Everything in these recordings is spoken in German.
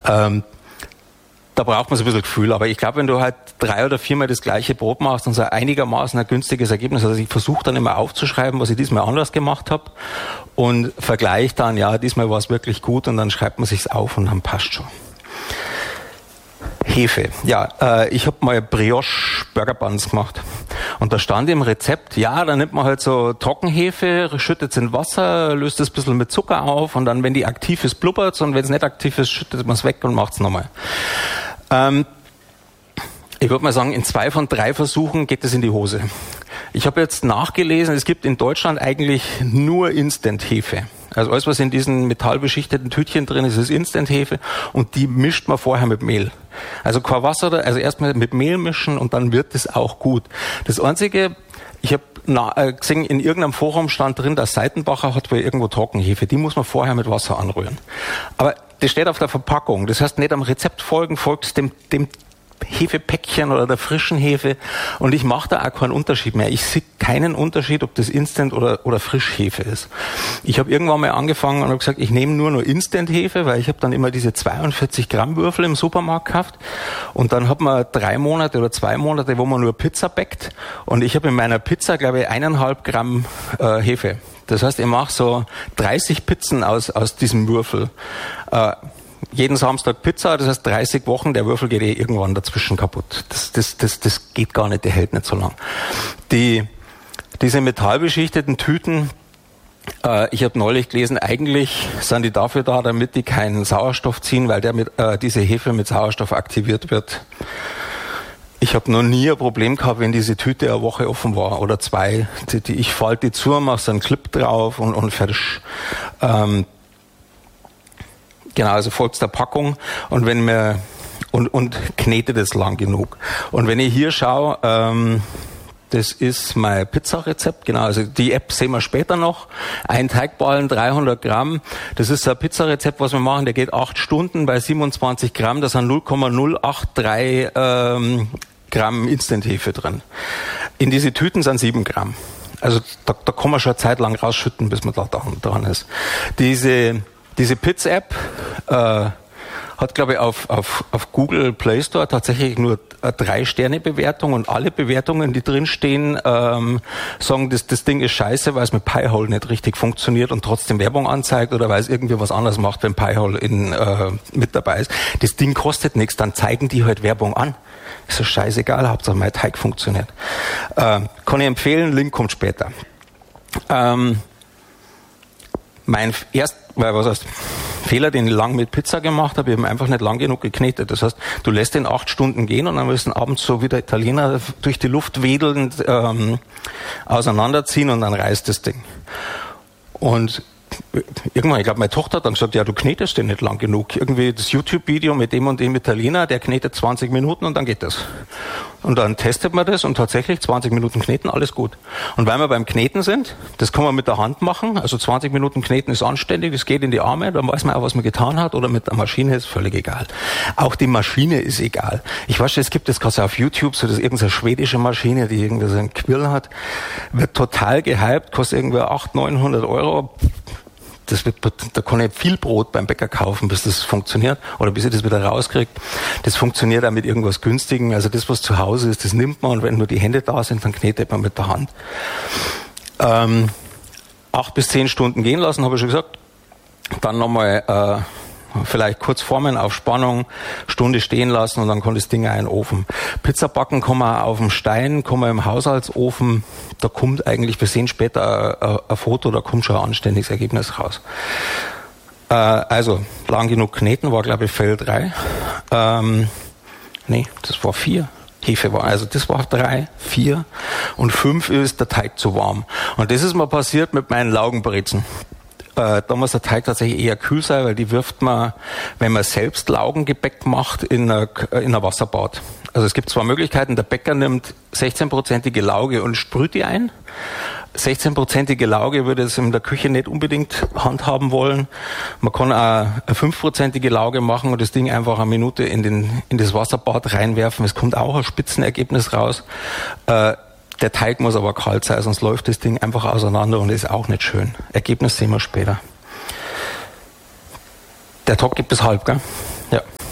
Da braucht man so ein bisschen Gefühl. Aber ich glaube, wenn du halt 3 oder 4 Mal das gleiche Brot machst und so einigermaßen ein günstiges Ergebnis, also ich versuche dann immer aufzuschreiben, was ich diesmal anders gemacht habe und vergleiche dann, ja, diesmal war es wirklich gut und dann schreibt man sich's auf und dann passt schon. Hefe. Ja, ich habe mal Brioche Burger Buns gemacht. Und da stand im Rezept, ja, da nimmt man halt so Trockenhefe, schüttet es in Wasser, löst es ein bisschen mit Zucker auf und dann, wenn die aktiv ist, blubbert es und wenn es nicht aktiv ist, schüttet man es weg und macht es nochmal. Ich würde mal sagen, in 2 von 3 Versuchen geht es in die Hose. Ich habe jetzt nachgelesen, es gibt in Deutschland eigentlich nur Instant-Hefe. Also alles, was in diesen metallbeschichteten Tütchen drin ist, ist Instant-Hefe und die mischt man vorher mit Mehl. Also kein Wasser, also erstmal mit Mehl mischen und dann wird es auch gut. Das Einzige, ich habe gesehen, in irgendeinem Forum stand drin, dass Seitenbacher hat wohl irgendwo Trockenhefe. Die muss man vorher mit Wasser anrühren. Aber das steht auf der Verpackung. Das heißt, nicht am Rezept folgen, folgt dem Hefepäckchen oder der frischen Hefe und ich mache da auch keinen Unterschied mehr. Ich sehe keinen Unterschied, ob das Instant oder Frischhefe ist. Ich habe irgendwann mal angefangen und habe gesagt, ich nehme nur Instant-Hefe, weil ich habe dann immer diese 42 Gramm Würfel im Supermarkt gekauft und dann hat man 3 Monate oder 2 Monate, wo man nur Pizza backt und ich habe in meiner Pizza, glaube ich, 1,5 Gramm Hefe. Das heißt, ich mache so 30 Pizzen aus diesem Würfel. Jeden Samstag Pizza, das heißt 30 Wochen, der Würfel geht irgendwann dazwischen kaputt. Das geht gar nicht, der hält nicht so lang. Diese metallbeschichteten Tüten, ich habe neulich gelesen, eigentlich sind die dafür da, damit die keinen Sauerstoff ziehen, weil diese Hefe mit Sauerstoff aktiviert wird. Ich habe noch nie ein Problem gehabt, wenn diese Tüte eine Woche offen war oder 2. Ich falte die zu, mache so einen Clip drauf und fertig. Genau, also folgt der Packung und wenn wir und knete das lang genug. Und wenn ich hier schaue, das ist mein Pizzarezept, genau, also die App sehen wir später noch. Ein Teigballen, 300 Gramm, das ist ein Pizzarezept, was wir machen, der geht 8 Stunden bei 27 Gramm, da sind 0,083 Gramm Instant-Hefe drin. In diese Tüten sind 7 Gramm. Also da kann man schon eine Zeit lang rausschütten, bis man da dran ist. Diese Pizza-App hat, glaube ich, auf Google Play Store tatsächlich nur 3-Sterne-Bewertung und alle Bewertungen, die drinstehen, sagen, das Ding ist scheiße, weil es mit Pi-hole nicht richtig funktioniert und trotzdem Werbung anzeigt oder weil es irgendwie was anderes macht, wenn Pi-hole mit dabei ist. Das Ding kostet nichts, dann zeigen die halt Werbung an. Ist ja scheißegal, Hauptsache mein Teig funktioniert. Kann ich empfehlen, Link kommt später. Fehler, den ich lang mit Pizza gemacht habe, ich habe einfach nicht lang genug geknetet. Das heißt, du lässt den 8 Stunden gehen und dann wirst du abends so wie der Italiener durch die Luft wedelnd auseinanderziehen und dann reißt das Ding. Und irgendwann, ich glaube, meine Tochter hat dann gesagt, ja, du knetest den nicht lang genug. Irgendwie das YouTube-Video mit dem und dem Italiener, der knetet 20 Minuten und dann geht das. Und dann testet man das und tatsächlich 20 Minuten kneten, alles gut. Und weil wir beim Kneten sind, das kann man mit der Hand machen, also 20 Minuten kneten ist anständig, das geht in die Arme, dann weiß man auch, was man getan hat, oder mit der Maschine ist völlig egal. Auch die Maschine ist egal. Ich weiß, es gibt das gerade auf YouTube, so das irgendeine schwedische Maschine, die irgendwie so einen Quill hat, wird total gehypt, kostet irgendwie 800-900 Euro. Da kann ich viel Brot beim Bäcker kaufen, bis das funktioniert oder bis ich das wieder rauskriege. Das funktioniert auch mit irgendwas Günstigem. Also das, was zu Hause ist, das nimmt man und wenn nur die Hände da sind, dann knetet man mit der Hand. 8 bis 10 Stunden gehen lassen, habe ich schon gesagt. Dann nochmal vielleicht kurz formen auf Spannung, Stunde stehen lassen und dann kommt das Ding in den Ofen. Pizza backen kann man auf dem Stein, kann man im Haushaltsofen, da kommt eigentlich, wir sehen später ein Foto, da kommt schon ein anständiges Ergebnis raus. Also, lang genug kneten war, glaube ich, Feld 3. Das war 4. Hefe war, also das war 3, 4 und 5 ist der Teig zu warm. Und das ist mal passiert mit meinen Laugenbrezen. Da muss der Teig tatsächlich eher kühl sein, weil die wirft man, wenn man selbst Laugengebäck macht, in ein Wasserbad. Also es gibt 2 Möglichkeiten. Der Bäcker nimmt 16%ige Lauge und sprüht die ein. 16%ige Lauge würde es in der Küche nicht unbedingt handhaben wollen. Man kann auch eine 5%ige Lauge machen und das Ding einfach eine Minute in das Wasserbad reinwerfen. Es kommt auch ein Spitzenergebnis raus. Der Teig muss aber kalt sein, sonst läuft das Ding einfach auseinander und ist auch nicht schön. Ergebnis sehen wir später. Der Tag gibt es halb, gell? Ja.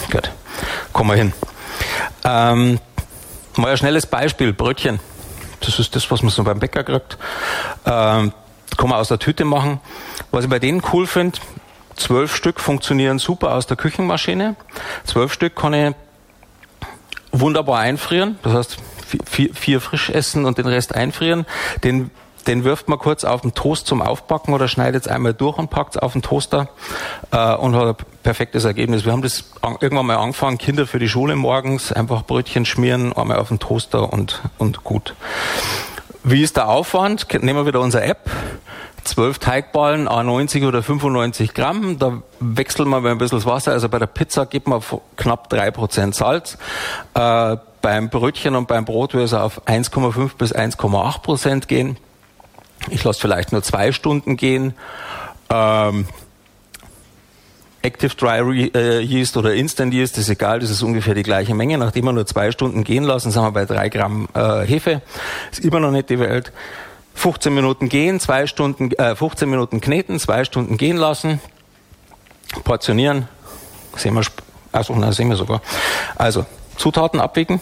Gut, kommen wir hin. Mal ein schnelles Beispiel, Brötchen. Das ist das, was man so beim Bäcker kriegt. Kann man aus der Tüte machen. Was ich bei denen cool finde, 12 Stück funktionieren super aus der Küchenmaschine. 12 Stück kann ich wunderbar einfrieren. Das heißt, 4 frisch essen und den Rest einfrieren. Den wirft man kurz auf den Toast zum Aufbacken oder schneidet es einmal durch und packt es auf den Toaster und hat ein perfektes Ergebnis. Wir haben das irgendwann mal angefangen, Kinder für die Schule morgens, einfach Brötchen schmieren, einmal auf den Toaster und gut. Wie ist der Aufwand? Nehmen wir wieder unsere App. 12 Teigballen, 90 oder 95 Gramm. Da wechseln wir ein bisschen das Wasser. Also bei der Pizza gibt man knapp 3% Salz. Beim Brötchen und beim Brot würde es auf 1,5 bis 1,8% gehen. Ich lasse vielleicht nur 2 Stunden gehen. Active Dry Yeast oder Instant Yeast ist egal, das ist ungefähr die gleiche Menge. Nachdem wir nur 2 Stunden gehen lassen, sind wir bei 3 Gramm Hefe. Ist immer noch nicht die Welt. 15 Minuten gehen, 15 Minuten kneten, 2 Stunden gehen lassen, portionieren, sehen wir sogar. Also, Zutaten abwiegen,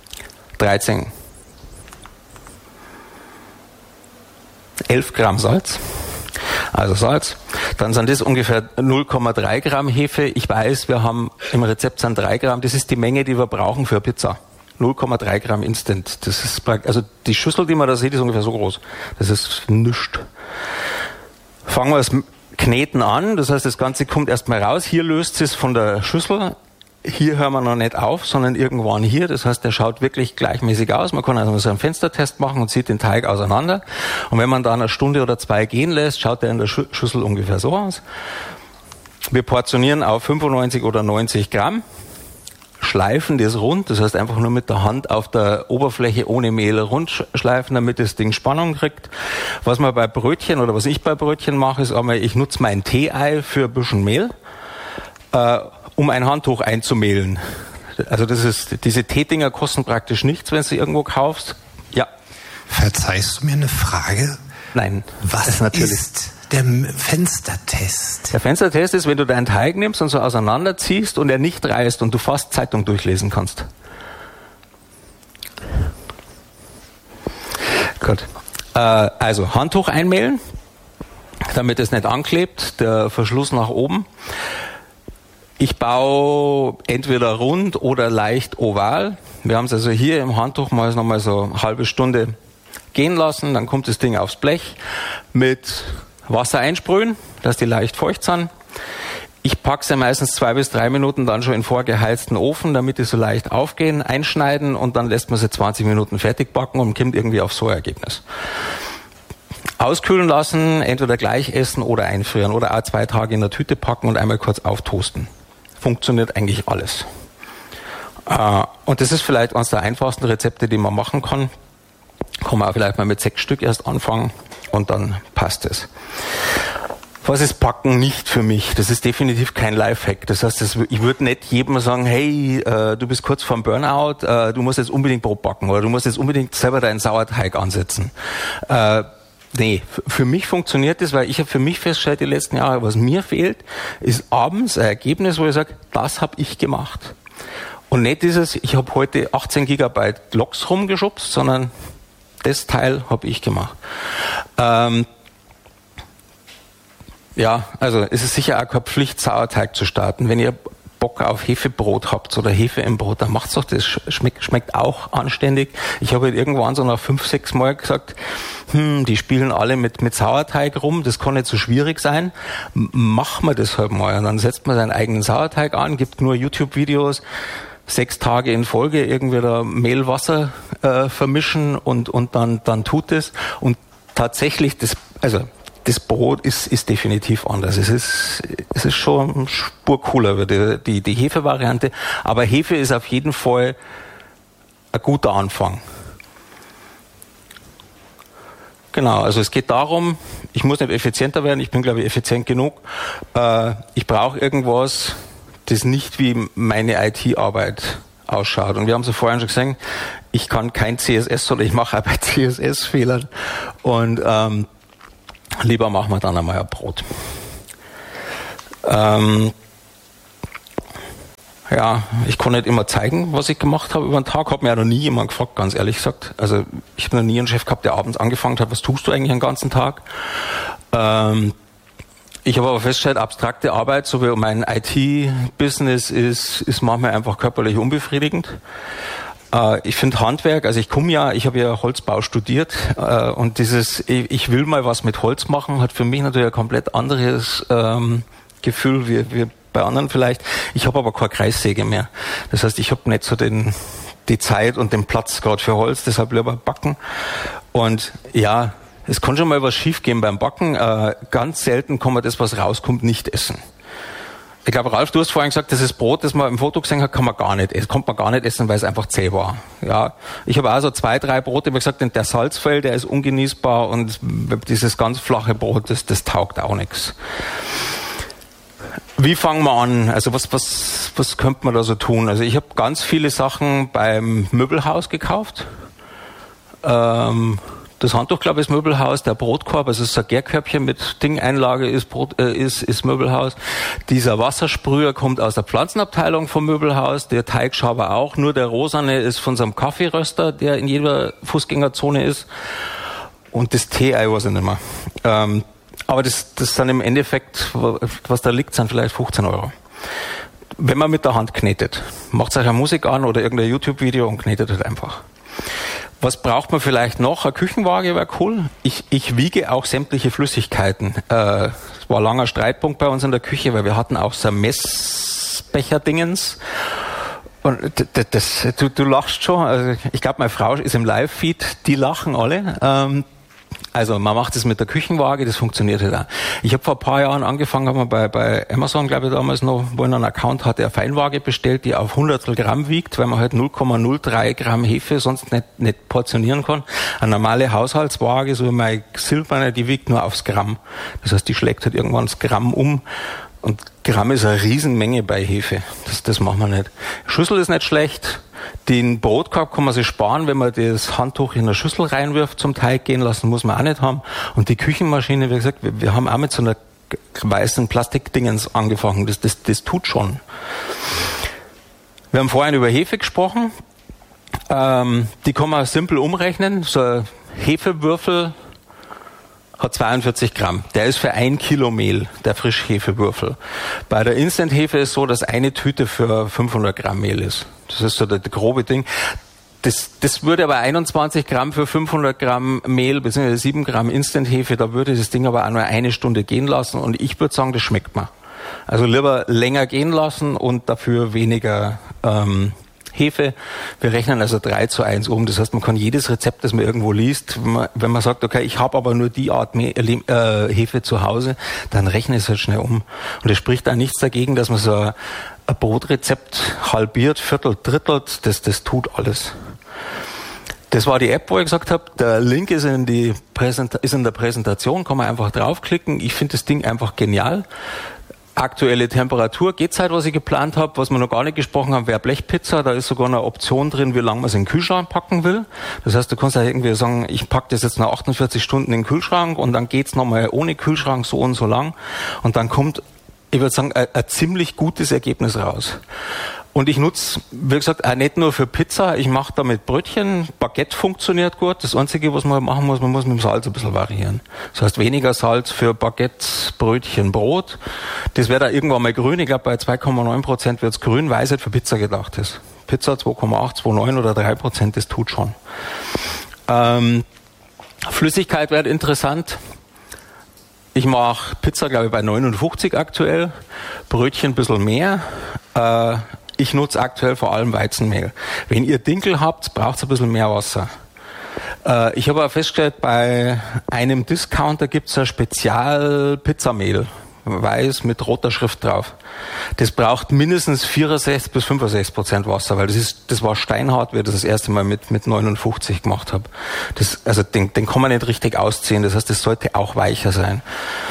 11 Gramm Salz, also Salz. Dann sind das ungefähr 0,3 Gramm Hefe. Ich weiß, wir haben im Rezept sind 3 Gramm, das ist die Menge, die wir brauchen für Pizza. 0,3 Gramm Instant. Das ist also die Schüssel, die man da sieht, ist ungefähr so groß. Das ist nichts. Fangen wir das Kneten an. Das heißt, das Ganze kommt erstmal raus. Hier löst es von der Schüssel. Hier hören wir noch nicht auf, sondern irgendwann hier. Das heißt, der schaut wirklich gleichmäßig aus. Man kann also so einen Fenstertest machen und zieht den Teig auseinander. Und wenn man da eine Stunde oder 2 gehen lässt, schaut der in der Schüssel ungefähr so aus. Wir portionieren auf 95 oder 90 Gramm. Schleifen das rund, das heißt einfach nur mit der Hand auf der Oberfläche ohne Mehl rund schleifen, damit das Ding Spannung kriegt. Was man bei Brötchen oder was ich bei Brötchen mache, ist einmal, ich nutze mein Tee-Ei für ein bisschen Mehl, um ein Handtuch einzumehlen. Also diese Teedinger kosten praktisch nichts, wenn du sie irgendwo kaufst. Ja. Verzeihst du mir eine Frage? Nein. Was ist der Fenstertest? Der Fenstertest ist, wenn du deinen Teig nimmst und so auseinanderziehst und er nicht reißt und du fast Zeitung durchlesen kannst. Gut. Also Handtuch einmehlen, damit es nicht anklebt, der Verschluss nach oben. Ich baue entweder rund oder leicht oval. Wir haben es also hier im Handtuch mal nochmal so eine halbe Stunde gehen lassen, dann kommt das Ding aufs Blech mit Wasser einsprühen, dass die leicht feucht sind. Ich packe sie meistens 2 bis 3 Minuten dann schon in vorgeheizten Ofen, damit die so leicht aufgehen, einschneiden und dann lässt man sie 20 Minuten fertig backen und kommt irgendwie auf so ein Ergebnis. Auskühlen lassen, entweder gleich essen oder einfrieren oder auch 2 Tage in der Tüte packen und einmal kurz auftoasten. Funktioniert eigentlich alles. Und das ist vielleicht eines der einfachsten Rezepte, die man machen kann. Kann man auch vielleicht mal mit 6 Stück erst anfangen und dann passt es. Was ist Backen nicht für mich? Das ist definitiv kein Lifehack. Das heißt, ich würde nicht jedem sagen, hey, du bist kurz vorm Burnout, du musst jetzt unbedingt Brot backen oder du musst jetzt unbedingt selber deinen Sauerteig ansetzen. Nee, für mich funktioniert das, weil ich habe für mich festgestellt die letzten Jahre, was mir fehlt, ist abends ein Ergebnis, wo ich sage, das habe ich gemacht. Und nicht dieses, ich habe heute 18 Gigabyte Logs rumgeschubst, sondern das Teil habe ich gemacht. Ja, also es ist sicher auch keine Pflicht, Sauerteig zu starten. Wenn ihr Bock auf Hefebrot habt oder Hefe im Brot, dann macht's doch das. Schmeckt auch anständig. Ich habe halt irgendwann so nach 5, 6 Mal gesagt, die spielen alle mit Sauerteig rum, das kann nicht so schwierig sein. Machen wir das halt mal. Und dann setzt man seinen eigenen Sauerteig an, gibt nur YouTube-Videos, 6 Tage in Folge irgendwie da Mehl, Wasser vermischen und dann tut es. Und tatsächlich, das Brot ist definitiv anders. Es ist schon Spur cooler, die Hefe-Variante. Aber Hefe ist auf jeden Fall ein guter Anfang. Genau, also es geht darum, ich muss nicht effizienter werden, ich bin, glaube ich, effizient genug. Ich brauche irgendwas, das nicht wie meine IT-Arbeit ausschaut. Und wir haben es ja vorhin schon gesehen, ich kann kein CSS, sondern ich mache auch bei CSS Fehlern. Und lieber machen wir dann einmal ein Brot. Ja, ich kann nicht immer zeigen, was ich gemacht habe über den Tag. Hat mir ja noch nie jemand gefragt, ganz ehrlich gesagt. Also ich habe noch nie einen Chef gehabt, der abends angefangen hat, was tust du eigentlich den ganzen Tag? Ich habe aber festgestellt, abstrakte Arbeit, so wie mein IT-Business ist manchmal einfach körperlich unbefriedigend. Ich finde Handwerk, also ich habe ja Holzbau studiert und ich will mal was mit Holz machen, hat für mich natürlich ein komplett anderes Gefühl wie bei anderen vielleicht. Ich habe aber keine Kreissäge mehr. Das heißt, ich habe nicht so die Zeit und den Platz gerade für Holz, deshalb lieber backen. Und ja, es kann schon mal was schief gehen beim Backen. Ganz selten kann man das, was rauskommt, nicht essen. Ich glaube, Ralf, du hast vorhin gesagt, das Brot, das man im Foto gesehen hat, kommt man gar nicht essen, weil es einfach zäh war. Ja, ich habe auch so 2, 3 Brote, wie gesagt, der Salzfell, der ist ungenießbar und dieses ganz flache Brot, das taugt auch nichts. Wie fangen wir an? Also was könnte man da so tun? Also ich habe ganz viele Sachen beim Möbelhaus gekauft. Das Handtuch, glaube ich, ist Möbelhaus. Der Brotkorb, also das Gärkörbchen mit Dingeinlage ist Möbelhaus. Dieser Wassersprüher kommt aus der Pflanzenabteilung vom Möbelhaus. Der Teigschaber auch. Nur der rosane ist von so einem Kaffeeröster, der in jeder Fußgängerzone ist. Und das Tee-Ei weiß ich nicht mehr. Aber das sind im Endeffekt, was da liegt, sind vielleicht 15 €. Wenn man mit der Hand knetet, macht euch eine Musik an oder irgendein YouTube-Video und knetet halt einfach. Was braucht man vielleicht noch? Eine Küchenwaage wäre cool. Ich wiege auch sämtliche Flüssigkeiten. Es war ein langer Streitpunkt bei uns in der Küche, weil wir hatten auch so ein Messbecher-Dingens. Und du lachst schon. Also ich glaube, meine Frau ist im Live-Feed, die lachen alle. Also man macht es mit der Küchenwaage, das funktioniert halt auch. Ich habe vor ein paar Jahren angefangen, haben wir bei Amazon, glaube ich, damals noch, wo ich einen Account hatte, eine Feinwaage bestellt, die auf 100 Gramm wiegt, weil man halt 0,03 Gramm Hefe sonst nicht portionieren kann. Eine normale Haushaltswaage, so wie meine silberne, die wiegt nur aufs Gramm. Das heißt, die schlägt halt irgendwann das Gramm um. Und Gramm ist eine Riesenmenge bei Hefe. Das machen wir nicht. Schüssel ist nicht schlecht. Den Brotkorb kann man sich sparen, wenn man das Handtuch in eine Schüssel reinwirft zum Teig gehen lassen, muss man auch nicht haben. Und die Küchenmaschine, wie gesagt, wir haben auch mit so einer weißen Plastikdingens angefangen. Das tut schon. Wir haben vorhin über Hefe gesprochen. Die kann man simpel umrechnen. So ein Hefewürfel hat 42 Gramm. Der ist für 1 Kilo Mehl, der Frischhefewürfel. Bei der Instant-Hefe ist so, dass eine Tüte für 500 Gramm Mehl ist. Das ist so das grobe Ding. Das würde aber 21 Gramm für 500 Gramm Mehl, beziehungsweise 7 Gramm Instant-Hefe, da würde das Ding aber auch nur 1 Stunde gehen lassen und ich würde sagen, das schmeckt mir. Also lieber länger gehen lassen und dafür weniger Hefe. Wir rechnen also 3:1 um. Das heißt, man kann jedes Rezept, das man irgendwo liest, wenn man sagt, okay, ich habe aber nur die Art Hefe zu Hause, dann rechne ich es halt schnell um. Und es spricht da nichts dagegen, dass man so ein Brotrezept halbiert, viertelt, drittelt. Das tut alles. Das war die App, wo ich gesagt habe, der Link ist in der Präsentation, kann man einfach draufklicken. Ich finde das Ding einfach genial. Aktuelle Temperatur, Gehzeit, was ich geplant habe, was wir noch gar nicht gesprochen haben, wäre Blechpizza. Da ist sogar eine Option drin, wie lange man es in den Kühlschrank packen will. Das heißt, du kannst ja irgendwie sagen, ich packe das jetzt nach 48 Stunden in den Kühlschrank und dann geht's nochmal ohne Kühlschrank so und so lang. Und dann kommt, ich würde sagen, ein ziemlich gutes Ergebnis raus. Und ich nutze, wie gesagt, auch nicht nur für Pizza, ich mache damit Brötchen. Baguette funktioniert gut. Das Einzige, was man machen muss, man muss mit dem Salz ein bisschen variieren. Das heißt, weniger Salz für Baguette, Brötchen, Brot. Das wäre da irgendwann mal grün. Ich glaube, bei 2,9% wird es grün, weil es halt für Pizza gedacht ist. Pizza 2,8, 2,9 oder 3%, das tut schon. Flüssigkeit wäre interessant. Ich mache Pizza, glaube ich, bei 59 aktuell. Brötchen ein bisschen mehr. Ich nutze aktuell vor allem Weizenmehl. Wenn ihr Dinkel habt, braucht es ein bisschen mehr Wasser. Ich habe auch festgestellt, bei einem Discounter gibt es ein Spezial-Pizzamehl. Weiß mit roter Schrift drauf. Das braucht mindestens 64 bis 65% Wasser, weil das war steinhart, wie ich das erste Mal mit 59 gemacht habe. Also den kann man nicht richtig ausziehen. Das heißt, das sollte auch weicher sein.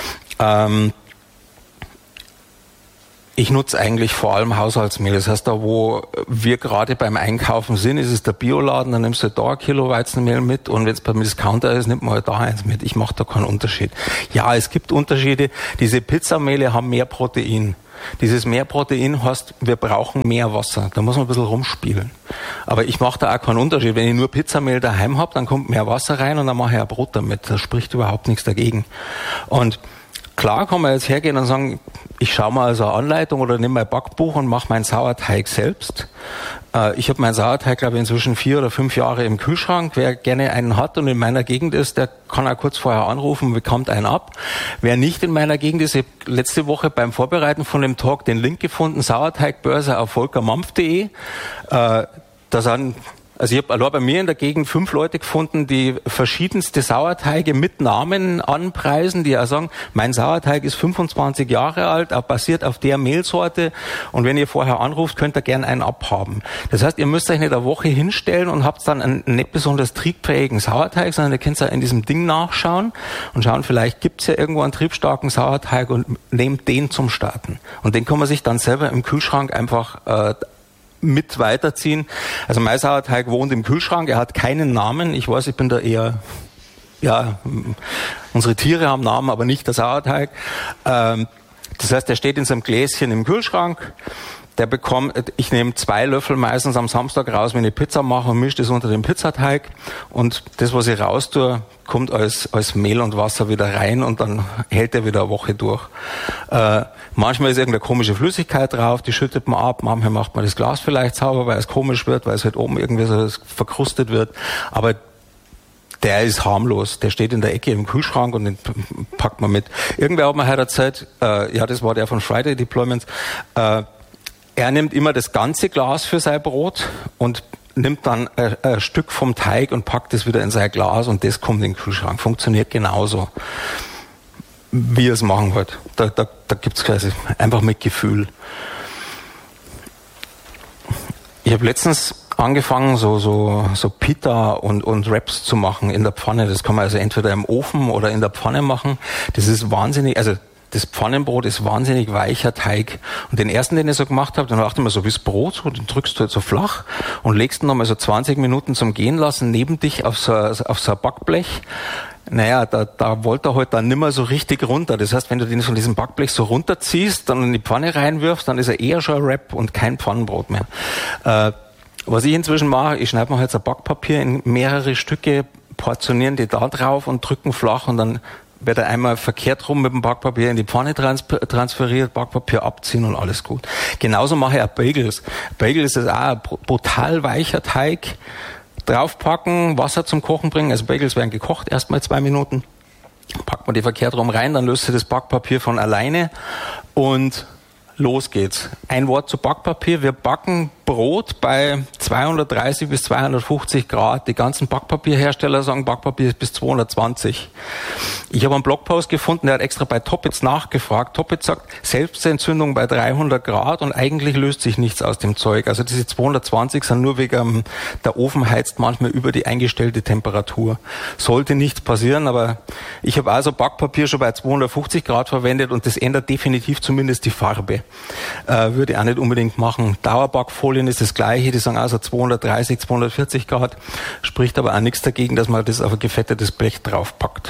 Ich nutze eigentlich vor allem Haushaltsmehl. Das heißt, da wo wir gerade beim Einkaufen sind, ist es der Bioladen, dann nimmst du da 1 Kilo Weizenmehl mit und wenn es beim Discounter ist, nimmt man halt da eins mit. Ich mache da keinen Unterschied. Ja, es gibt Unterschiede. Diese Pizzamehle haben mehr Protein. Dieses mehr Protein heißt, wir brauchen mehr Wasser. Da muss man ein bisschen rumspielen. Aber ich mache da auch keinen Unterschied. Wenn ich nur Pizzamehl daheim habe, dann kommt mehr Wasser rein und dann mache ich ein Brot damit. Da spricht überhaupt nichts dagegen. Und klar kann man jetzt hergehen und sagen, ich schaue mal also eine Anleitung oder nehme mein Backbuch und mache meinen Sauerteig selbst. Ich habe meinen Sauerteig, glaube ich, inzwischen 4 oder 5 Jahre im Kühlschrank. Wer gerne einen hat und in meiner Gegend ist, der kann auch kurz vorher anrufen und bekommt einen ab. Wer nicht in meiner Gegend ist, ich habe letzte Woche beim Vorbereiten von dem Talk den Link gefunden, Sauerteigbörse auf volkermampf.de. Also ich habe allein bei mir in der Gegend 5 Leute gefunden, die verschiedenste Sauerteige mit Namen anpreisen, die auch sagen, mein Sauerteig ist 25 Jahre alt, auch basiert auf der Mehlsorte und wenn ihr vorher anruft, könnt ihr gerne einen abhaben. Das heißt, ihr müsst euch nicht eine Woche hinstellen und habt dann einen nicht besonders triebfähigen Sauerteig, sondern ihr könnt auch in diesem Ding nachschauen und schauen, vielleicht gibt's ja irgendwo einen triebstarken Sauerteig und nehmt den zum Starten. Und den kann man sich dann selber im Kühlschrank einfach mit weiterziehen. Also mein Sauerteig wohnt im Kühlschrank, er hat keinen Namen. Ich weiß, ich bin da eher, unsere Tiere haben Namen, aber nicht der Sauerteig. Das heißt, der steht in so einem Gläschen im Kühlschrank. Ich nehme 2 Löffel meistens am Samstag raus, wenn ich Pizza mache und mische das unter den Pizzateig. Und das, was ich raus tue, kommt als Mehl und Wasser wieder rein und dann hält er wieder eine Woche durch. Manchmal ist irgendeine komische Flüssigkeit drauf, die schüttet man ab. Manchmal macht man das Glas vielleicht sauber, weil es komisch wird, weil es halt oben irgendwie so verkrustet wird. Aber der ist harmlos. Der steht in der Ecke im Kühlschrank und den packt man mit. Irgendwer hat mir heute erzählt, das war der von Friday Deployments, er nimmt immer das ganze Glas für sein Brot und nimmt dann ein Stück vom Teig und packt es wieder in sein Glas und das kommt in den Kühlschrank. Funktioniert genauso, wie er es machen wird. Da gibt es quasi einfach mit Gefühl. Ich habe letztens angefangen, so Pita und Wraps zu machen in der Pfanne. Das kann man also entweder im Ofen oder in der Pfanne machen. Das ist wahnsinnig, also das Pfannenbrot ist wahnsinnig weicher Teig. Und den ersten, den ich so gemacht habe, dann dachte ich mir so wie das Brot, so, den drückst du halt so flach und legst ihn nochmal so 20 Minuten zum Gehen lassen neben dich auf so ein Backblech. Naja, da wollte er halt dann nimmer so richtig runter. Das heißt, wenn du den von diesem Backblech so runterziehst, dann in die Pfanne reinwirfst, dann ist er eher schon ein Wrap und kein Pfannenbrot mehr. Was ich inzwischen mache, ich schneide mir halt so Backpapier in mehrere Stücke, portionieren die da drauf und drücken flach und dann wird er einmal verkehrt rum mit dem Backpapier in die Pfanne transferiert, Backpapier abziehen und alles gut. Genauso mache ich auch Bagels. Bagels ist auch ein brutal weicher Teig. Draufpacken, Wasser zum Kochen bringen. Also Bagels werden gekocht, erstmal 2 Minuten. Packt man die verkehrt rum rein, dann löst sich das Backpapier von alleine und los geht's. Ein Wort zu Backpapier. Wir backen Brot bei 230 bis 250 Grad. Die ganzen Backpapierhersteller sagen, Backpapier ist bis 220. Ich habe einen Blogpost gefunden, der hat extra bei Toppitz nachgefragt. Toppitz sagt, Selbstentzündung bei 300 Grad und eigentlich löst sich nichts aus dem Zeug. Also diese 220 sind nur wegen, der Ofen heizt manchmal über die eingestellte Temperatur. Sollte nichts passieren, aber ich habe also Backpapier schon bei 250 Grad verwendet und das ändert definitiv zumindest die Farbe. Würde ich auch nicht unbedingt machen. Dauerbackfolien ist das Gleiche, die sagen also 230, 240 Grad, spricht aber auch nichts dagegen, dass man das auf ein gefettetes Blech draufpackt.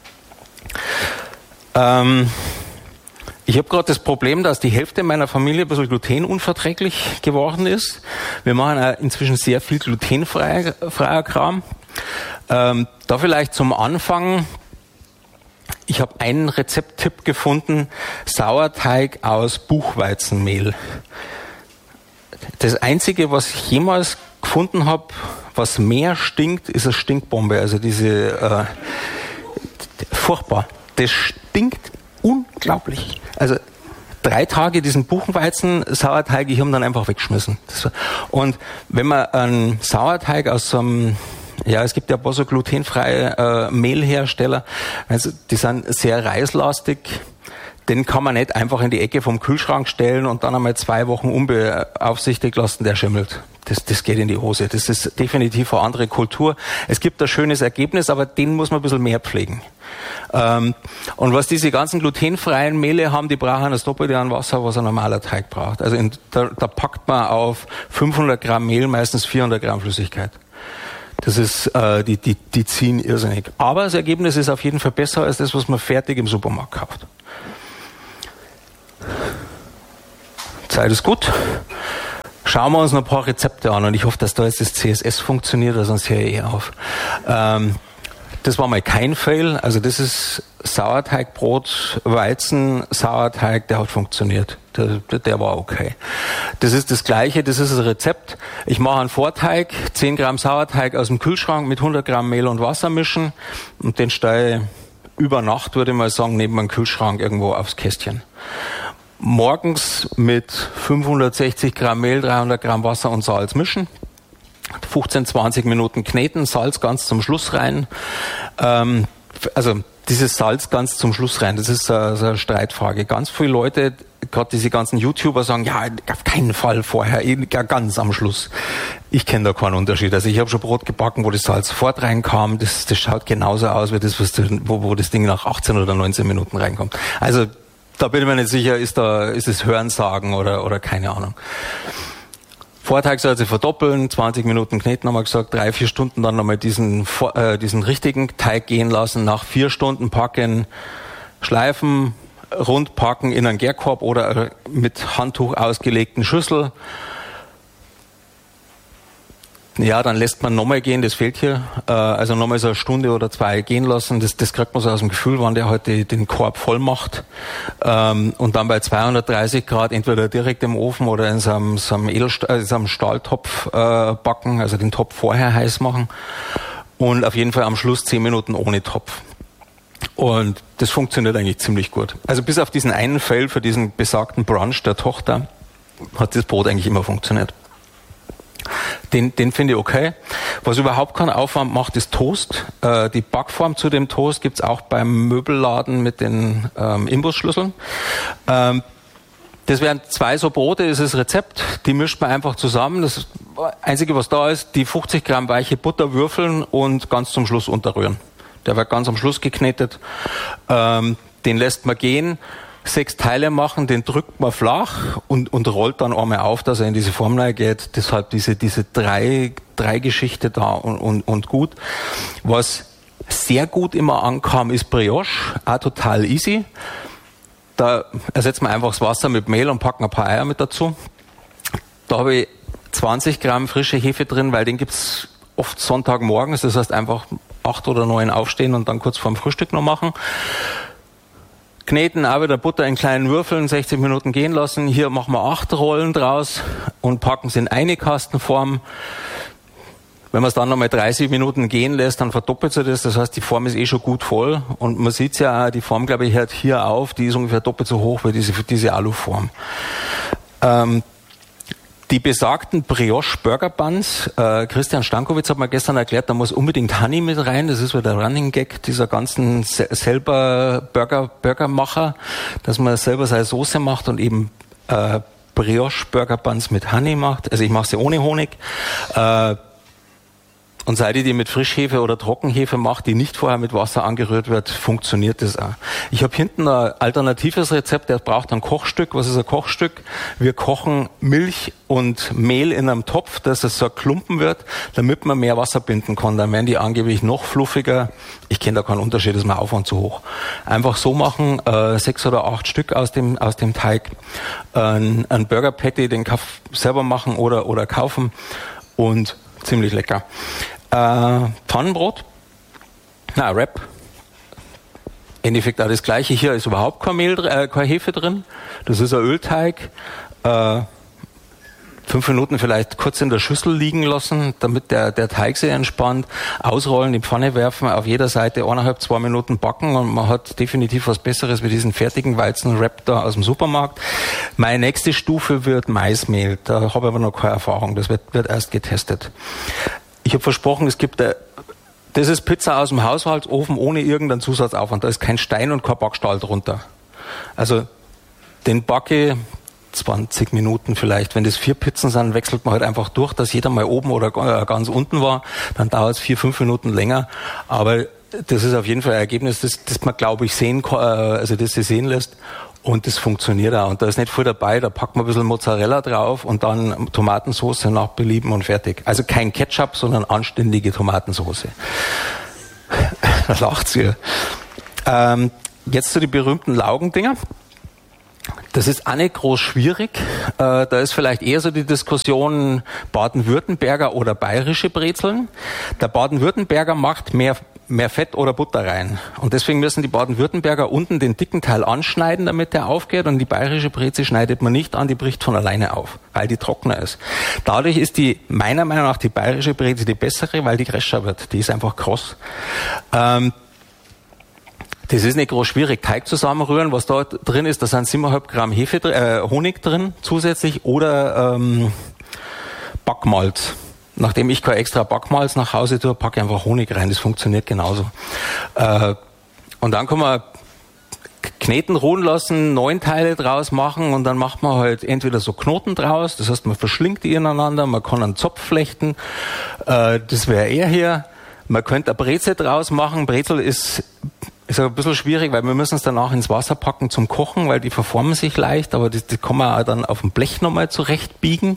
Ich habe gerade das Problem, dass die Hälfte meiner Familie ein bisschen glutenunverträglich geworden ist. Wir machen auch inzwischen sehr viel glutenfreier Kram. Da vielleicht zum Anfang, ich habe einen Rezepttipp gefunden, Sauerteig aus Buchweizenmehl. Das Einzige, was ich jemals gefunden habe, was mehr stinkt, ist eine Stinkbombe. Also diese, furchtbar. Das stinkt unglaublich. Also 3 Tage diesen Buchenweizen-Sauerteig, ich habe ihn dann einfach weggeschmissen. Und wenn man einen Sauerteig aus so einem, es gibt ja ein paar so glutenfreie Mehlhersteller, also die sind sehr reislastig, den kann man nicht einfach in die Ecke vom Kühlschrank stellen und dann einmal 2 Wochen unbeaufsichtigt lassen, der schimmelt. Das geht in die Hose. Das ist definitiv eine andere Kultur. Es gibt ein schönes Ergebnis, aber den muss man ein bisschen mehr pflegen. Und was diese ganzen glutenfreien Mehle haben, die brauchen das Doppelte an Wasser, was ein normaler Teig braucht. Also da packt man auf 500 Gramm Mehl meistens 400 Gramm Flüssigkeit. Das ist, die ziehen irrsinnig. Aber das Ergebnis ist auf jeden Fall besser als das, was man fertig im Supermarkt kauft. Zeit ist gut. Schauen wir uns noch ein paar Rezepte an und ich hoffe, dass da jetzt das CSS funktioniert, weil sonst höre ich auf. Das war mal kein Fail, also das ist Sauerteigbrot, Weizen, Sauerteig, der hat funktioniert. Der war okay. Das ist das Gleiche, das ist das Rezept. Ich mache einen Vorteig, 10 Gramm Sauerteig aus dem Kühlschrank mit 100 Gramm Mehl und Wasser mischen und den stelle über Nacht, würde ich mal sagen, neben meinem Kühlschrank irgendwo aufs Kästchen. Morgens mit 560 Gramm Mehl, 300 Gramm Wasser und Salz mischen. 15, 20 Minuten kneten, Salz ganz zum Schluss rein. Also dieses Salz ganz zum Schluss rein, das ist so eine Streitfrage. Ganz viele Leute, gerade diese ganzen YouTuber sagen, ja, auf keinen Fall vorher, ja, ganz am Schluss. Ich kenne da keinen Unterschied. Also ich habe schon Brot gebacken, wo das Salz sofort reinkam. Das schaut genauso aus wie das, wo das Ding nach 18 oder 19 Minuten reinkommt. Also da bin ich mir nicht sicher, ist es Hörensagen oder keine Ahnung. Vorteig soll sich verdoppeln, 20 Minuten kneten, haben wir gesagt, 3-4 Stunden dann nochmal diesen richtigen Teig gehen lassen, nach 4 Stunden packen, schleifen, rund packen in einen Gärkorb oder mit Handtuch ausgelegten Schüssel. Ja, dann lässt man nochmal gehen, das fehlt hier. Also nochmal so eine Stunde oder 2 gehen lassen. Das kriegt man so aus dem Gefühl, wann der heute den Korb voll macht. Und dann bei 230 Grad entweder direkt im Ofen oder in so einem Stahltopf backen, also den Topf vorher heiß machen. Und auf jeden Fall am Schluss 10 Minuten ohne Topf. Und das funktioniert eigentlich ziemlich gut. Also bis auf diesen einen Fail für diesen besagten Brunch der Tochter hat das Brot eigentlich immer funktioniert. Den finde ich okay. Was überhaupt keinen Aufwand macht, ist Toast. Die Backform zu dem Toast gibt's auch beim Möbelladen mit den Imbusschlüsseln. Das wären 2 so Brote, das ist das Rezept. Die mischt man einfach zusammen. Das Einzige, was da ist, die 50 Gramm weiche Butter würfeln und ganz zum Schluss unterrühren. Der wird ganz am Schluss geknetet. Den lässt man gehen. 6 Teile machen, den drückt man flach und rollt dann einmal auf, dass er in diese Form reingeht. Deshalb diese drei Geschichte da und gut. Was sehr gut immer ankam, ist Brioche, auch total easy. Da ersetzt man einfach das Wasser mit Mehl und packen ein paar Eier mit dazu. Da habe ich 20 Gramm frische Hefe drin, weil den gibt's oft Sonntagmorgens. Das heißt einfach 8 oder 9 aufstehen und dann kurz vorm Frühstück noch machen. Kneten, auch wieder Butter in kleinen Würfeln, 60 Minuten gehen lassen. Hier machen wir 8 Rollen draus und packen sie in eine Kastenform. Wenn man es dann nochmal 30 Minuten gehen lässt, dann verdoppelt sich das. Das heißt, die Form ist eh schon gut voll. Und man sieht ja auch, die Form, glaube ich, hört hier auf. Die ist ungefähr doppelt so hoch wie diese Aluform. Die besagten Brioche Burger Buns, Christian Stankovic hat mir gestern erklärt, da muss unbedingt Honey mit rein. Das ist wieder der Running Gag dieser ganzen selber Burgermacher, dass man selber seine Soße macht und eben Brioche Burger Buns mit Honey macht. Also ich mache sie ohne Honig. Und seit ich die mit Frischhefe oder Trockenhefe mache, die nicht vorher mit Wasser angerührt wird, funktioniert das auch. Ich habe hinten ein alternatives Rezept, der braucht ein Kochstück. Was ist ein Kochstück? Wir kochen Milch und Mehl in einem Topf, dass es so ein Klumpen wird, damit man mehr Wasser binden kann. Dann werden die angeblich noch fluffiger. Ich kenne da keinen Unterschied, ist mein Aufwand zu hoch. Einfach so machen, 6 oder 8 Stück aus dem Teig. Ein Burger Patty, den selber machen oder kaufen und ziemlich lecker. Pfannenbrot, Wrap. Im Endeffekt auch das Gleiche. Hier ist überhaupt keine Hefe drin. Das ist ein Ölteig. 5 Minuten vielleicht kurz in der Schüssel liegen lassen, damit der Teig sich entspannt. Ausrollen, in die Pfanne werfen, auf jeder Seite 1,5-2 Minuten backen und man hat definitiv was Besseres wie diesen fertigen Weizenwrap da aus dem Supermarkt. Meine nächste Stufe wird Maismehl. Da habe ich aber noch keine Erfahrung. Das wird erst getestet. Ich habe versprochen, es gibt das ist Pizza aus dem Haushaltsofen ohne irgendeinen Zusatzaufwand. Da ist kein Stein und kein Backstahl drunter. Also den backe 20 Minuten vielleicht. Wenn das 4 Pizzen sind, wechselt man halt einfach durch, dass jeder mal oben oder ganz unten war. Dann dauert es 4-5 Minuten länger. Aber das ist auf jeden Fall ein Ergebnis, das man, glaube ich, sehen kann, also das sie sehen lässt. Und das funktioniert auch. Und da ist nicht viel dabei, da packt man ein bisschen Mozzarella drauf und dann Tomatensauce nach Belieben und fertig. Also kein Ketchup, sondern anständige Tomatensauce. Da lacht's hier. Jetzt zu den berühmten Laugendinger. Das ist auch nicht groß schwierig. Da ist vielleicht eher so die Diskussion Baden-Württemberger oder bayerische Brezeln. Der Baden-Württemberger macht mehr Fett oder Butter rein. Und deswegen müssen die Baden-Württemberger unten den dicken Teil anschneiden, damit der aufgeht. Und die bayerische Brezel schneidet man nicht an, die bricht von alleine auf, weil die trockener ist. Dadurch ist die, meiner Meinung nach, die bayerische Brezel die bessere, weil die gräscher wird. Die ist einfach kross. Das ist nicht groß schwierig. Teig zusammenrühren, was da drin ist, da sind 7,5 Gramm Honig drin zusätzlich oder Backmalz. Nachdem ich kein extra Backmalz nach Hause tue, packe ich einfach Honig rein. Das funktioniert genauso. Und dann kann man kneten, ruhen lassen, 9 Teile draus machen und dann macht man halt entweder so Knoten draus, das heißt man verschlingt die ineinander, man kann einen Zopf flechten, das wäre eher hier. Man könnte eine Brezel draus machen. Brezel ist ein bisschen schwierig, weil wir müssen es danach ins Wasser packen zum Kochen, weil die verformen sich leicht, aber die kann man auch dann auf dem Blech nochmal zurechtbiegen.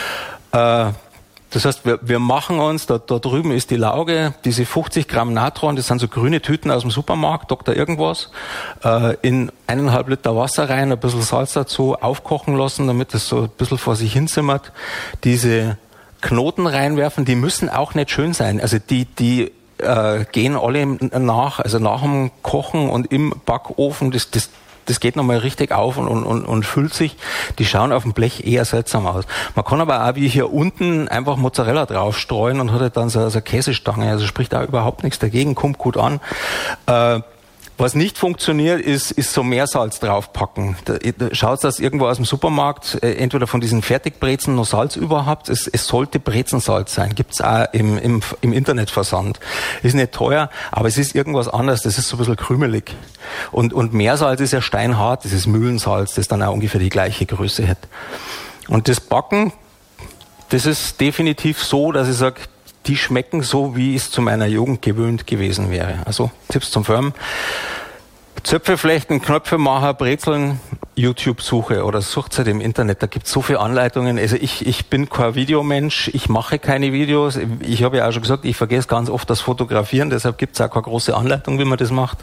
Das heißt, wir machen uns, da drüben ist die Lauge, diese 50 Gramm Natron, das sind so grüne Tüten aus dem Supermarkt, Dr. irgendwas, in 1,5 Liter Wasser rein, ein bisschen Salz dazu, aufkochen lassen, damit es so ein bisschen vor sich hin simmert. Diese Knoten reinwerfen, die müssen auch nicht schön sein. Also die gehen alle nach dem Kochen und im Backofen, das geht nochmal richtig auf und füllt sich. Die schauen auf dem Blech eher seltsam aus. Man kann aber auch wie hier unten einfach Mozzarella draufstreuen und hat halt dann so eine Käsestange. Also spricht da überhaupt nichts dagegen, kommt gut an. Was nicht funktioniert, ist so Meersalz draufpacken. Schaut, dass irgendwo aus dem Supermarkt entweder von diesen Fertigbrezeln noch Salz überhaupt. Es sollte Brezensalz sein. Gibt's auch im Internetversand. Ist nicht teuer, aber es ist irgendwas anderes. Das ist so ein bisschen krümelig. Und Meersalz ist ja steinhart. Das ist Mühlensalz, das dann auch ungefähr die gleiche Größe hat. Und das Backen, das ist definitiv so, dass ich sage, die schmecken so, wie es zu meiner Jugend gewöhnt gewesen wäre. Also Tipps zum Firmen. Zöpfe flechten, Knöpfe machen, Brezeln, YouTube-Suche oder sucht halt im Internet. Da gibt es so viele Anleitungen. Also ich bin kein Videomensch, ich mache keine Videos. Ich habe ja auch schon gesagt, ich vergesse ganz oft das Fotografieren, deshalb gibt es auch keine große Anleitung, wie man das macht.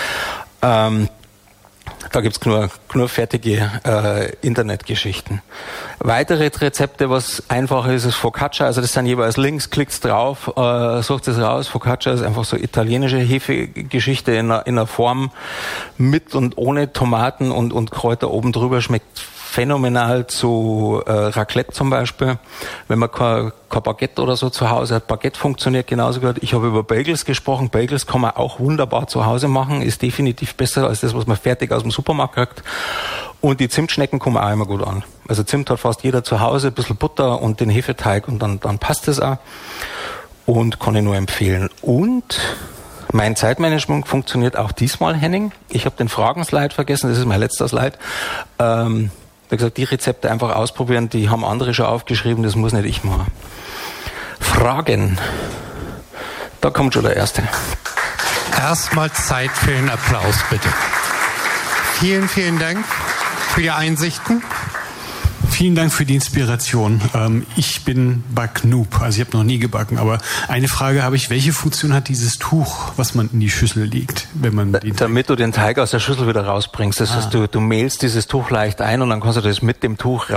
Da gibt's nur fertige Internetgeschichten. Weitere Rezepte, was einfacher ist Focaccia. Also das sind jeweils Links, klickt's drauf, sucht es raus. Focaccia ist einfach so italienische Hefegeschichte in einer Form mit und ohne Tomaten und Kräuter oben drüber. Schmeckt phänomenal zu Raclette zum Beispiel. Wenn man kein Baguette oder so zu Hause hat, Baguette funktioniert genauso gut. Ich habe über Bagels gesprochen. Bagels kann man auch wunderbar zu Hause machen. Ist definitiv besser als das, was man fertig aus dem Supermarkt kriegt. Und die Zimtschnecken kommen auch immer gut an. Also Zimt hat fast jeder zu Hause, ein bisschen Butter und den Hefeteig und dann passt es auch. Und kann ich nur empfehlen. Und mein Zeitmanagement funktioniert auch diesmal, Henning. Ich habe den Fragenslide vergessen, das ist mein letzter Slide. Wie gesagt, die Rezepte einfach ausprobieren, die haben andere schon aufgeschrieben, das muss nicht ich machen. Fragen. Da kommt schon der Erste. Erstmal Zeit für den Applaus, bitte. Vielen, vielen Dank für die Einsichten. Vielen Dank für die Inspiration. Ich bin Backnoob, also ich habe noch nie gebacken, aber eine Frage habe ich, welche Funktion hat dieses Tuch, was man in die Schüssel legt, wenn man damit du den Teig aus der Schüssel wieder rausbringst. Das heißt, du mehlst dieses Tuch leicht ein und dann kannst du das mit dem Tuch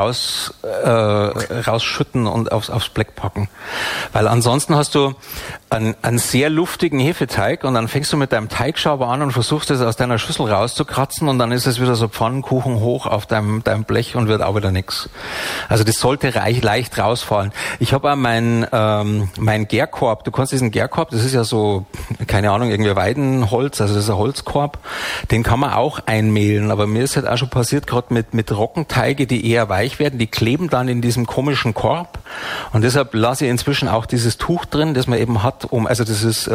rausschütten und aufs Blech packen. Weil ansonsten hast du einen sehr luftigen Hefeteig und dann fängst du mit deinem Teigschauber an und versuchst es aus deiner Schüssel rauszukratzen und dann ist es wieder so Pfannenkuchen hoch auf deinem Blech und wird auch wieder nichts. Also das sollte leicht rausfallen. Ich habe auch mein Gärkorb, du kannst diesen Gärkorb, das ist ja so, keine Ahnung, irgendwie Weidenholz, also das ist ein Holzkorb, den kann man auch einmehlen, aber mir ist halt auch schon passiert, gerade mit Roggenteige, die eher weich werden, die kleben dann in diesem komischen Korb und deshalb lasse ich inzwischen auch dieses Tuch drin, das man eben hat, also das ist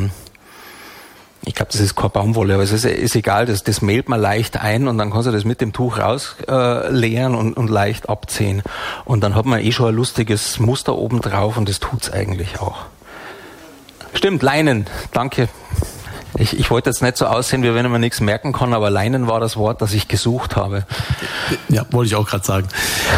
ich glaube, das ist keine Baumwolle, aber es ist egal, das mehlt man leicht ein und dann kannst du das mit dem Tuch rausleeren und leicht abziehen. Und dann hat man schon ein lustiges Muster oben drauf und das tut's eigentlich auch. Stimmt, Leinen, danke. Ich wollte jetzt nicht so aussehen, wie wenn man nichts merken kann, aber Leinen war das Wort, das ich gesucht habe. Ja, wollte ich auch gerade sagen.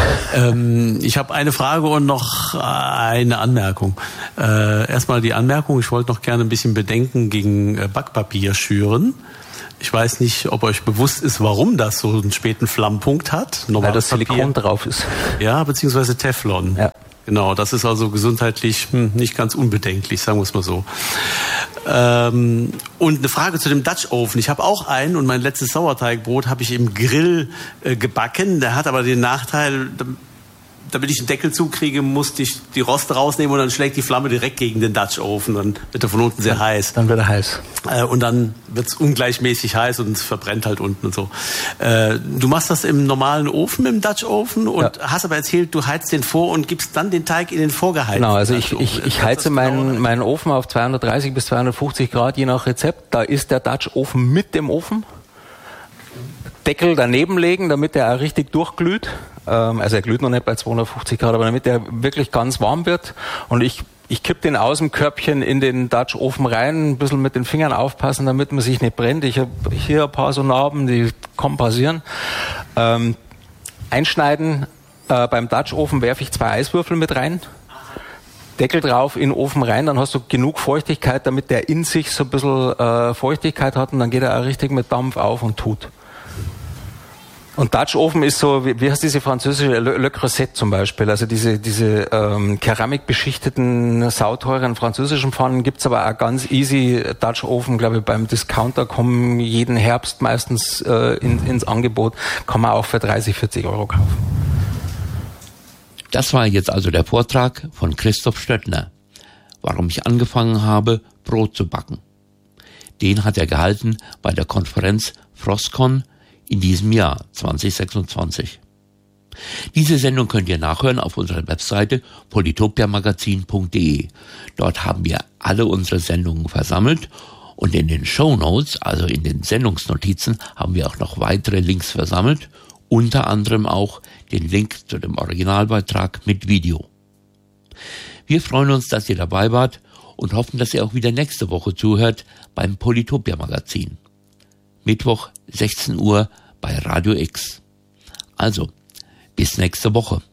Ich habe eine Frage und noch eine Anmerkung. Erstmal die Anmerkung, ich wollte noch gerne ein bisschen Bedenken gegen Backpapier schüren. Ich weiß nicht, ob euch bewusst ist, warum das so einen späten Flammpunkt hat. Weil das Silikon drauf ist. Ja, beziehungsweise Teflon. Ja. Genau, das ist also gesundheitlich nicht ganz unbedenklich, sagen wir es mal so. Und eine Frage zu dem Dutch Oven. Ich habe auch einen und mein letztes Sauerteigbrot habe ich im Grill gebacken. Der hat aber den Nachteil, damit ich einen Deckel zukriege, musste ich die Roste rausnehmen und dann schlägt die Flamme direkt gegen den Dutch Oven. Dann wird er von unten sehr heiß. Dann wird er heiß. Und dann wird es ungleichmäßig heiß und es verbrennt halt unten und so. Du machst das im normalen Ofen, im Dutch Oven, und hast aber erzählt, du heizt den vor und gibst dann den Teig in den vorgeheizten. Genau, also ich heize meinen Ofen auf 230 bis 250 Grad, je nach Rezept. Da ist der Dutch Ofen mit dem Ofen. Deckel daneben legen, damit der auch richtig durchglüht. Also er glüht noch nicht bei 250 Grad, aber damit der wirklich ganz warm wird. Und ich kipp den aus dem Körbchen in den Dutch Ofen rein, ein bisschen mit den Fingern aufpassen, damit man sich nicht brennt. Ich habe hier ein paar so Narben, die kaum passieren. Einschneiden. Beim Dutch Ofen werfe ich 2 Eiswürfel mit rein. Deckel drauf, in den Ofen rein, dann hast du genug Feuchtigkeit, damit der in sich so ein bisschen Feuchtigkeit hat, und dann geht er auch richtig mit Dampf auf und tut. Und Dutch Ofen ist so, wie heißt diese französische Le Creuset zum Beispiel, also diese keramikbeschichteten, sauteuren französischen Pfannen gibt's aber auch ganz easy. Dutch Ofen, glaube ich, beim Discounter kommen jeden Herbst meistens ins Angebot, kann man auch für 30, 40 Euro kaufen. Das war jetzt also der Vortrag von Christoph Stöttner, warum ich angefangen habe, Brot zu backen. Den hat er gehalten bei der Konferenz Frostcon in diesem Jahr 2026. Diese Sendung könnt ihr nachhören auf unserer Webseite polytopiamagazin.de. Dort haben wir alle unsere Sendungen versammelt, und in den Shownotes, also in den Sendungsnotizen, haben wir auch noch weitere Links versammelt, unter anderem auch den Link zu dem Originalbeitrag mit Video. Wir freuen uns, dass ihr dabei wart, und hoffen, dass ihr auch wieder nächste Woche zuhört beim Polytopia Magazin. Mittwoch 16 Uhr bei Radio X. Also, bis nächste Woche.